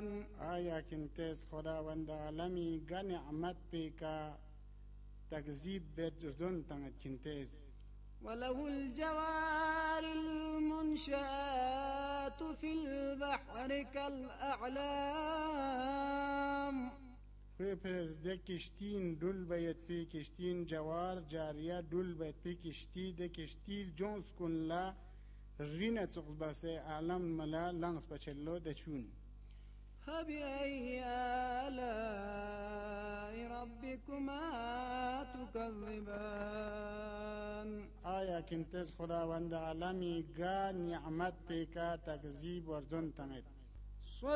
آیا کنتیز خداوند عالمی گا نعمت پیکا تکذیب بیت جزدون تنگت کنتیز وله الجوار المنشآت في البحر كالأعلام خوی پرزده کشتین دول باید پی کشتین جوار جاریه دول باید پی کشتی ده کشتی جونس کن لا رینه تقص باسه عالم ملا لانس بچلو ده چون فبأي آلاء ربكما تكذبان آیا کنتیز خداوند عالمی گا نعمت پیکا تکذیب ورزون تنگت